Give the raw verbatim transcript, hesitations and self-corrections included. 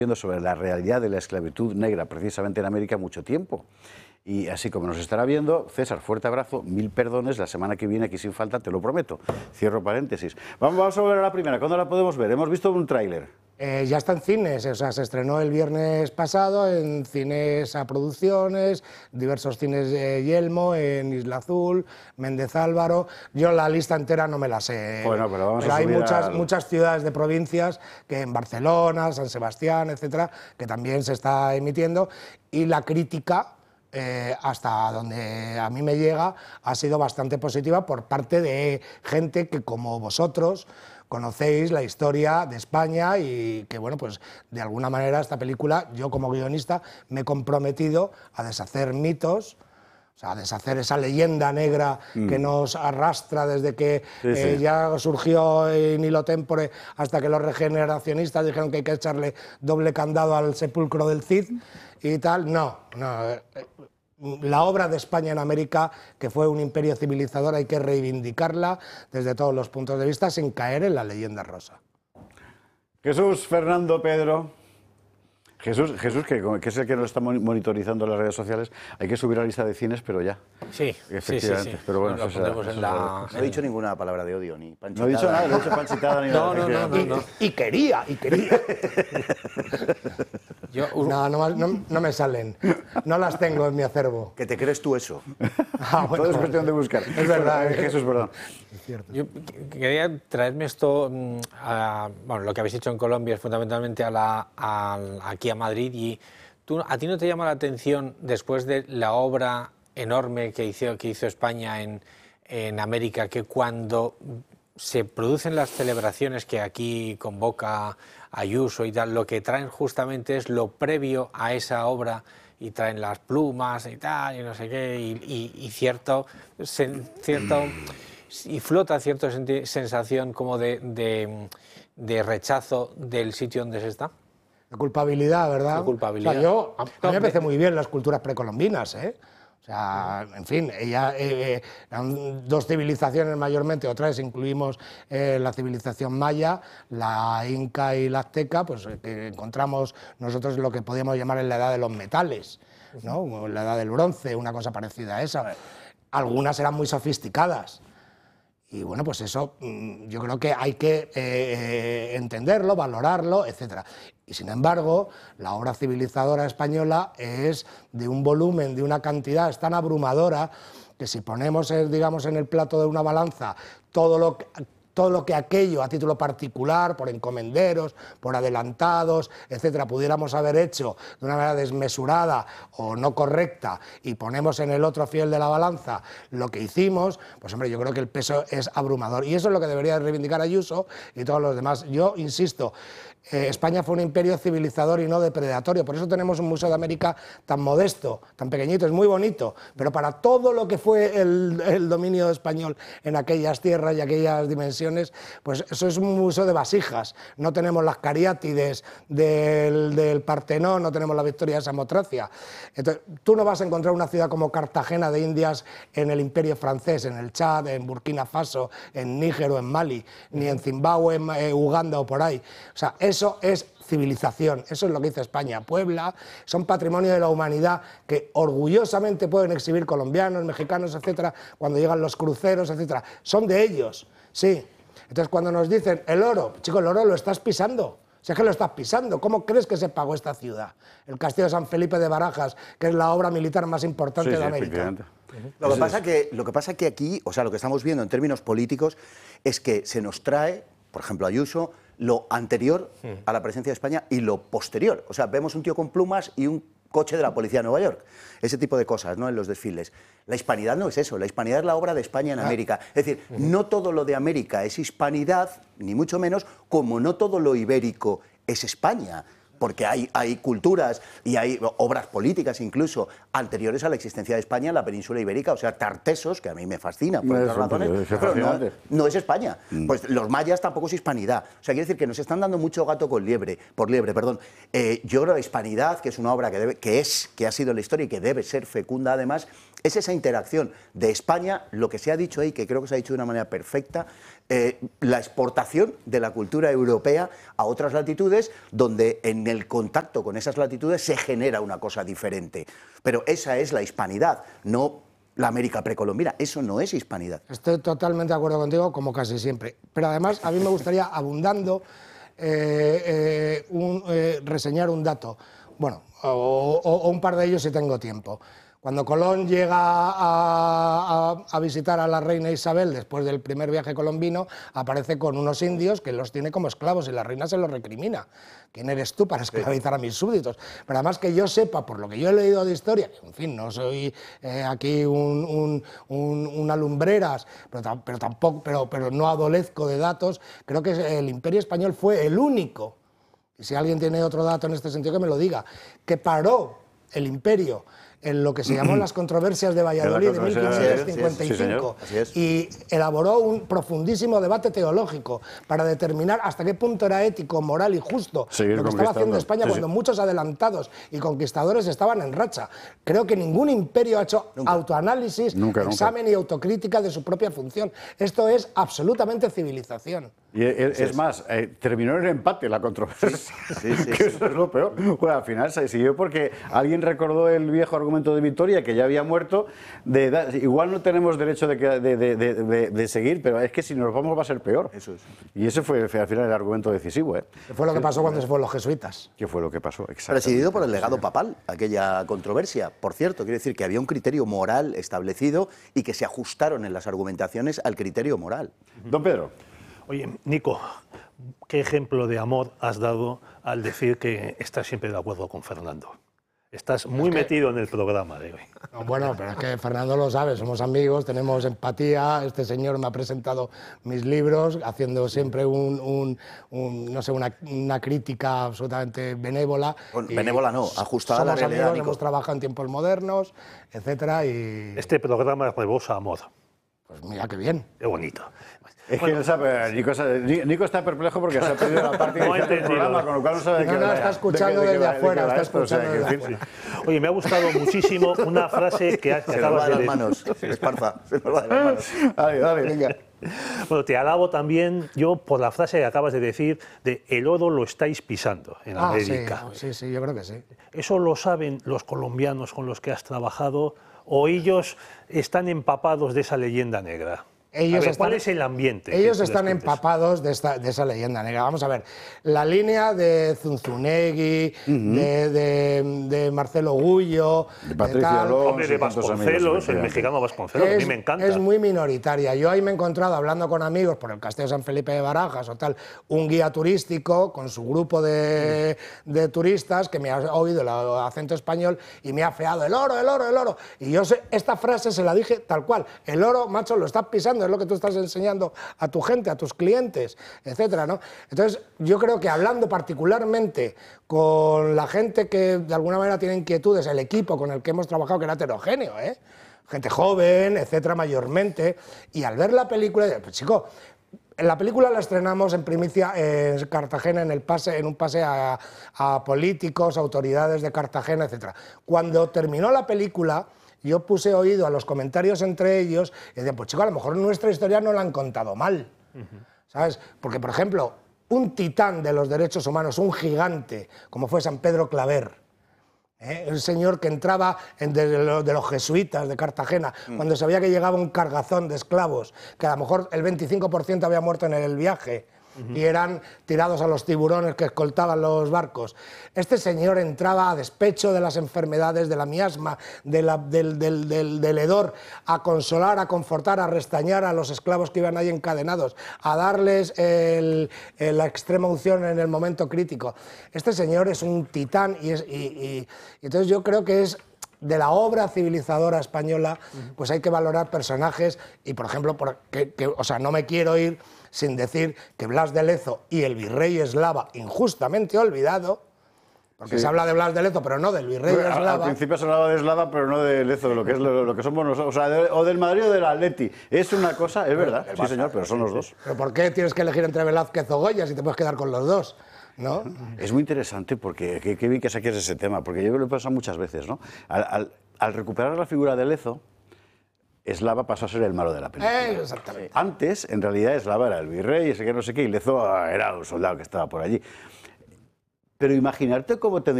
sobre la realidad de la esclavitud negra precisamente en América mucho tiempo. Y así como nos estará viendo, César, fuerte abrazo, mil perdones, la semana que viene aquí sin falta, te lo prometo. Cierro paréntesis. Vamos, vamos a volver a la primera, ¿cuándo la podemos ver? Hemos visto un tráiler. Eh, ya está en cines, o sea, se estrenó el viernes pasado en Cines A Producciones, diversos cines de Yelmo, en Isla Azul, Méndez Álvaro. Yo la lista entera no me la sé. Bueno, pero vamos pero a hay subir muchas, al... muchas ciudades de provincias, que en Barcelona, San Sebastián, etcétera, que también se está emitiendo, y la crítica, Eh, hasta donde a mí me llega, ha sido bastante positiva por parte de gente que, como vosotros, conocéis la historia de España y que, bueno, pues de alguna manera esta película, yo como guionista, me he comprometido a deshacer mitos, o sea, a deshacer esa leyenda negra mm. que nos arrastra desde que sí, eh, sí. ya surgió in hilo tempore hasta que los regeneracionistas dijeron que hay que echarle doble candado al sepulcro del Cid y tal. No, no. La obra de España en América, que fue un imperio civilizador, hay que reivindicarla desde todos los puntos de vista sin caer en la leyenda rosa. Jesús, Fernando, Pedro. Jesús, Jesús que, que es el que nos está monitorizando las redes sociales, hay que subir a la lista de cines, pero ya. Sí, efectivamente. sí, sí, sí. Pero bueno, lo eso será, en eso la... No he dicho ninguna palabra de odio, ni panchitada. No he dicho nada, no he dicho panchitada ni no, nada. No, no, no, no. Y, y quería, y quería. Yo, no, no, no, no me salen, no las tengo en mi acervo. ¿Que te crees tú eso? Ah, bueno, todo es cuestión de buscar. Es verdad, eh, Jesús, perdón. Es cierto. Yo quería traerme esto, a, bueno, lo que habéis hecho en Colombia es fundamentalmente a la, a, aquí a Madrid. Y tú, ¿a ti no te llama la atención, después de la obra enorme que hizo, que hizo España en, en América, que cuando se producen las celebraciones que aquí convoca Ayuso y tal, lo que traen justamente es lo previo a esa obra, y traen las plumas y tal, y no sé qué, y, y, y cierto, sen, cierto, y flota cierta sensación como de, de, de rechazo del sitio donde se está? De culpabilidad, ¿verdad? De culpabilidad. O sea, yo, a mí me parece muy bien las culturas precolombinas, ¿eh? O sea, en fin, ella, eh, eran dos civilizaciones mayormente, otra vez incluimos eh, la civilización maya, la inca y la azteca, pues que encontramos nosotros lo que podríamos llamar en la edad de los metales, ¿no? La edad del bronce, una cosa parecida a esa. Algunas eran muy sofisticadas. Y bueno, pues eso yo creo que hay que eh, entenderlo, valorarlo, etcétera. Y sin embargo, la obra civilizadora española es de un volumen, de una cantidad, es tan abrumadora que si ponemos, digamos, en el plato de una balanza todo lo que... todo lo que aquello a título particular, por encomenderos, por adelantados, etcétera, pudiéramos haber hecho de una manera desmesurada o no correcta y ponemos en el otro fiel de la balanza lo que hicimos, pues hombre, yo creo que el peso es abrumador. Y eso es lo que debería reivindicar Ayuso y todos los demás. Yo insisto, eh, España fue un imperio civilizador y no depredatorio, por eso tenemos un Museo de América tan modesto, tan pequeñito, es muy bonito, pero para todo lo que fue el, el dominio español en aquellas tierras y aquellas dimensiones, pues eso es un museo de vasijas. No tenemos las cariátides del, del Partenón, no tenemos la Victoria de Samotracia. Entonces, tú no vas a encontrar una ciudad como Cartagena de Indias en el Imperio francés, en el Chad, en Burkina Faso, en Níger o en Mali, ni en Zimbabue, en eh, Uganda o por ahí. O sea, eso es civilización, eso es lo que hizo España. Puebla son patrimonio de la humanidad que orgullosamente pueden exhibir colombianos, mexicanos, etcétera, cuando llegan los cruceros, etcétera. Son de ellos, sí. Entonces, cuando nos dicen el oro, chico, el oro lo estás pisando. Si es que lo estás pisando, ¿cómo crees que se pagó esta ciudad? El castillo de San Felipe de Barajas, que es la obra militar más importante sí, de sí, América. Lo que pasa que, lo que pasa que aquí, o sea, lo que estamos viendo en términos políticos es que se nos trae, por ejemplo, Ayuso, lo anterior a la presencia de España y lo posterior. O sea, vemos un tío con plumas y un coche de la policía de Nueva York. Ese tipo de cosas, ¿no?, en los desfiles. La hispanidad no es eso, la hispanidad es la obra de España en América. Es decir, no todo lo de América es hispanidad, ni mucho menos, como no todo lo ibérico es España. Porque hay, hay culturas y hay obras políticas incluso anteriores a la existencia de España en la península ibérica, o sea, Tartesos, que a mí me fascina por otras razones, pero no, no es España. Mm. Pues los mayas tampoco es hispanidad. O sea, quiere decir que nos están dando mucho gato con liebre, por liebre, perdón. Eh, yo creo que la hispanidad, que es una obra que, debe, que es, que ha sido la historia y que debe ser fecunda además, es esa interacción de España, lo que se ha dicho ahí, que creo que se ha dicho de una manera perfecta, eh, la exportación de la cultura europea a otras latitudes, donde en el contacto con esas latitudes se genera una cosa diferente. Pero esa es la hispanidad, no la América precolombina. Eso no es hispanidad. Estoy totalmente de acuerdo contigo, como casi siempre. Pero además, a mí me gustaría, abundando, eh, eh, un, eh, reseñar un dato. Bueno, o, o, o un par de ellos si tengo tiempo. Cuando Colón llega a, a, a visitar a la reina Isabel después del primer viaje colombino, aparece con unos indios que los tiene como esclavos y la reina se los recrimina. ¿Quién eres tú para esclavizar a mis súbditos? Pero además que yo sepa, por lo que yo he leído de historia, en fin, no soy eh, aquí un, un, un, una lumbreras, pero, pero tampoco, pero, pero no adolezco de datos, creo que el Imperio Español fue el único, y si alguien tiene otro dato en este sentido que me lo diga, que paró el imperio en lo que se llamó las controversias de Valladolid de mil quinientos cincuenta y cinco sí, sí, sí, y elaboró un profundísimo debate teológico para determinar hasta qué punto era ético, moral y justo Seguir lo que estaba haciendo España sí, cuando sí. muchos adelantados y conquistadores estaban en racha. Creo que ningún imperio ha hecho Nunca. autoanálisis, Nunca, examen nunca. y autocrítica de su propia función. Esto es absolutamente civilización. Y es, es más, eh, terminó en empate la controversia, sí, sí, que sí. eso es lo peor. Bueno, al final se siguió porque alguien recordó el viejo argumento de Vitoria, que ya había muerto, de da- igual no tenemos derecho de, que- de, de, de, de- de seguir, pero es que si nos vamos va a ser peor. Eso es. Y ese fue al final el argumento decisivo, ¿eh? Que fue lo que pasó cuando se fueron los jesuitas. ¿Qué fue lo que pasó? Exactamente. Presidido por el legado papal, aquella controversia. Por cierto, quiere decir que había un criterio moral establecido y que se ajustaron en las argumentaciones al criterio moral. Don Pedro. Oye, Nico, ¿qué ejemplo de amor has dado al decir que estás siempre de acuerdo con Fernando? Estás muy que- metido en el programa de hoy. No, bueno, pero es que Fernando lo sabe, somos amigos, tenemos empatía, este señor me ha presentado mis libros haciendo siempre un, un- un, no sé, una, una crítica absolutamente benévola. Bueno, y benévola no, ajustada a la somos realidad, amigos, Nico. hemos trabajado en tiempos modernos, etcétera, y Este programa rebosa amor. pues mira qué bien. Qué bonito. Es que no sabe, Nico, sabe- Nico está perplejo porque se ha perdido la parte No inicial del he entendido. programa, con lo cual no sabe de No, qué no, va- está de escuchando qué- de qué desde va- de qué afuera, va está esto, o sea, escuchando que, desde en fin, afuera. Oye, me ha gustado muchísimo una frase que, ha- que Se nos va acabas de de las manos, Esparza, se nos va de las manos. Dale, dale. Venga. Bueno, te alabo también yo por la frase que acabas de decir de el oro lo estáis pisando en Ah, sí, América. sí, sí, yo creo que sí. ¿Eso lo saben los colombianos con los que has trabajado o ellos están empapados de esa leyenda negra? Ellos A ver, están, ¿cuál es el ambiente? que Ellos tú les están cuentes? empapados de, esta, de esa leyenda negra. Vamos a ver, la línea de Zunzunegui, de, de- de Marcelo Gullo, De Patricio Alonso. Hombre, de y tantos amigos, Vasconcelos, el efectivamente. mexicano Vasconcelos, a es, mí me encanta. es muy minoritaria. Yo ahí me he encontrado, hablando con amigos por el Castillo de San Felipe de Barajas o tal, un guía turístico con su grupo de, de turistas que me ha oído el acento español y me ha feado el oro, el oro, el oro. Y yo sé, esta frase se la dije tal cual. El oro, macho, lo estás pisando, es lo que tú estás enseñando a tu gente, a tus clientes, etcétera, ¿no? Entonces, yo creo que hablando particularmente con la gente que de alguna manera tiene inquietudes, el equipo con el que hemos trabajado, que era heterogéneo, ¿eh? Gente joven, etcétera, mayormente, y al ver la película, pues chico, la película la estrenamos en primicia en Cartagena, en, el pase, en un pase a, a políticos, autoridades de Cartagena, etcétera. Cuando terminó la película, yo puse oído a los comentarios entre ellos y decían, pues chico, a lo mejor nuestra historia no la han contado mal, ¿sabes? Porque, por ejemplo, un titán de los derechos humanos, un gigante, como fue San Pedro Claver, ¿eh? El señor que entraba en de, los, de los jesuitas de Cartagena, mm. cuando sabía que llegaba un cargazón de esclavos, que a lo mejor el veinticinco por ciento había muerto en el viaje, uh-huh. y eran tirados a los tiburones que escoltaban los barcos. Este señor entraba a despecho de las enfermedades, de la miasma, de la, del, del, del, del hedor, a consolar, a confortar, a restañar a los esclavos que iban ahí encadenados, a darles el, el, la extrema unción en el momento crítico. Este señor es un titán y, es, y, y, y entonces yo creo que es de la obra civilizadora española, pues hay que valorar personajes y, por ejemplo, por, que, que, o sea, no me quiero ir sin decir que Blas de Lezo y el virrey eslava, injustamente olvidado, porque sí. se habla de Blas de Lezo, pero no del virrey bueno, eslava. Al principio se hablaba de Eslava, pero no de Lezo, de lo que, es, lo, lo que somos nosotros, o, sea, de, o del Madrid o del Atleti. Es una cosa, es verdad, sí señor, pero son los dos. ¿Pero por qué tienes que elegir entre Velázquez o Goya si te puedes quedar con los dos? ¿No? Es muy interesante porque qué bien que saques ese tema, porque yo lo he pensado muchas veces, ¿no? Al, al, al recuperar la figura de Lezo, Eslava pasó a ser el malo de la película. Eh, exactamente. Antes, en realidad, Eslava era el virrey, ese que no sé qué, y Lezo era un soldado que estaba por allí. Pero imaginarte cómo tendría